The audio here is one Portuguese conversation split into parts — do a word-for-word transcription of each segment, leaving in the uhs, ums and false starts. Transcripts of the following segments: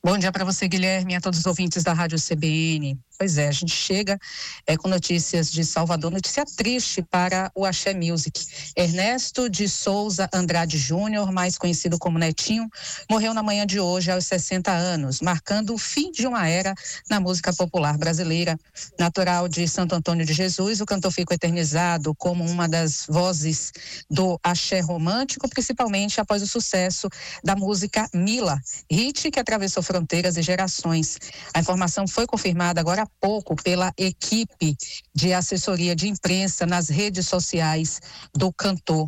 Bom dia para você, Guilherme, e a todos os ouvintes da Rádio C B N. Pois é, a gente chega é, com notícias de Salvador, notícia triste para o Axé Music. Ernesto de Souza Andrade Júnior, mais conhecido como Netinho, morreu na manhã de hoje aos sessenta anos, marcando o fim de uma era na música popular brasileira. Natural de Santo Antônio de Jesus, o cantor ficou eternizado como uma das vozes do axé romântico, principalmente após o sucesso da música Mila, hit que atravessou fronteiras e gerações. A informação foi confirmada agora há pouco pela equipe de assessoria de imprensa nas redes sociais do cantor.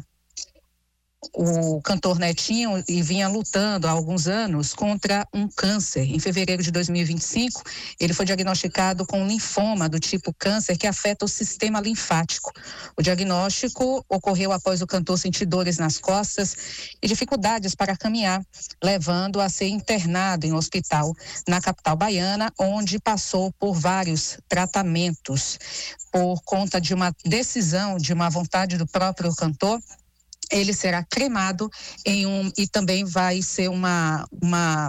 O cantor Netinho e vinha lutando há alguns anos contra um câncer. Em fevereiro de dois mil e vinte e cinco, ele foi diagnosticado com linfoma do tipo câncer que afeta o sistema linfático. O diagnóstico ocorreu após o cantor sentir dores nas costas e dificuldades para caminhar, levando a ser internado em um hospital na capital baiana, onde passou por vários tratamentos. Por conta de uma decisão, de uma vontade do próprio cantor, ele será cremado em um e também vai ser uma uma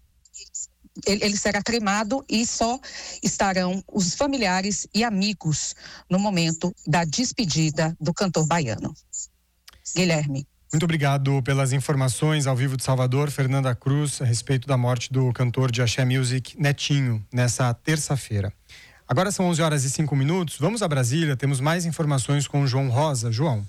ele, ele será cremado e só estarão os familiares e amigos no momento da despedida do cantor baiano. Guilherme. Muito obrigado pelas informações ao vivo de Salvador, Fernanda Cruz, a respeito da morte do cantor de Axé Music, Netinho, nessa terça-feira. Agora são onze horas e cinco minutos, vamos a Brasília, temos mais informações com o João Rosa. João.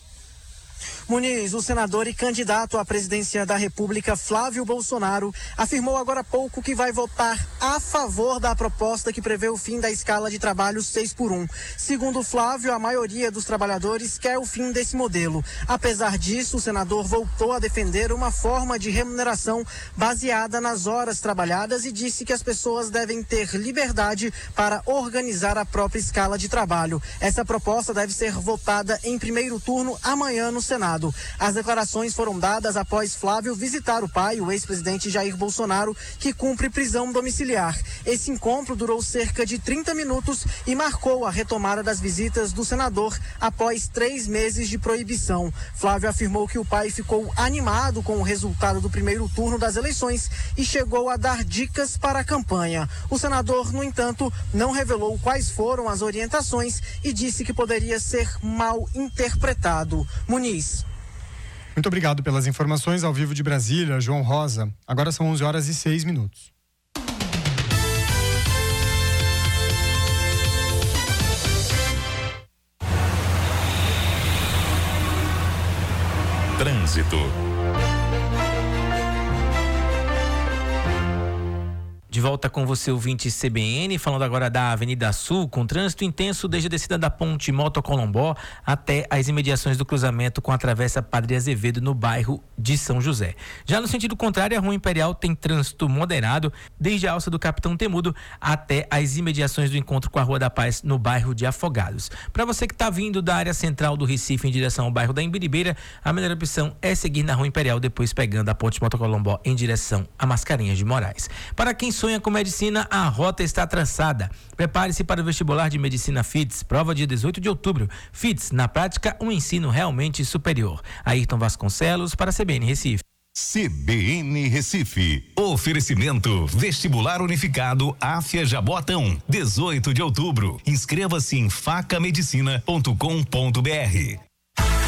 Muniz, o senador e candidato à presidência da República, Flávio Bolsonaro, afirmou agora há pouco que vai votar a favor da proposta que prevê o fim da escala de trabalho seis por um. Segundo Flávio, a maioria dos trabalhadores quer o fim desse modelo. Apesar disso, o senador voltou a defender uma forma de remuneração baseada nas horas trabalhadas e disse que as pessoas devem ter liberdade para organizar a própria escala de trabalho. Essa proposta deve ser votada em primeiro turno amanhã no Senado. As declarações foram dadas após Flávio visitar o pai, o ex-presidente Jair Bolsonaro, que cumpre prisão domiciliar. Esse encontro durou cerca de trinta minutos e marcou a retomada das visitas do senador após três meses de proibição. Flávio afirmou que o pai ficou animado com o resultado do primeiro turno das eleições e chegou a dar dicas para a campanha. O senador, no entanto, não revelou quais foram as orientações e disse que poderia ser mal interpretado. Muniz. Muito obrigado pelas informações ao vivo de Brasília, João Rosa. Agora são onze horas e seis minutos. Trânsito. De volta com você, ouvinte C B N, falando agora da Avenida Sul, com trânsito intenso desde a descida da ponte Moto Colombó até as imediações do cruzamento com a Travessa Padre Azevedo, no bairro de São José. Já no sentido contrário, a Rua Imperial tem trânsito moderado desde a alça do Capitão Temudo até as imediações do encontro com a Rua da Paz, no bairro de Afogados. Para você que está vindo da área central do Recife em direção ao bairro da Imbiribeira, a melhor opção é seguir na Rua Imperial, depois pegando a ponte Moto Colombó em direção a Mascarenhas de Moraes. Para quem sonha com medicina, a rota está traçada. Prepare-se para o vestibular de medicina F I T S, prova dia dezoito de outubro. F I T S, na prática, um ensino realmente superior. Ayrton Vasconcelos para a C B N Recife. C B N Recife. Oferecimento Vestibular Unificado Áfia Jaboatão, dezoito de outubro. Inscreva-se em faca medicina ponto com ponto br.